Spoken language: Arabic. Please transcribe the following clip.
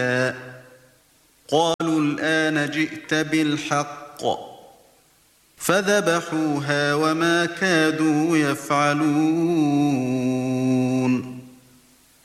قالوا الآن جئت بالحق فذبحوها وما كادوا يفعلون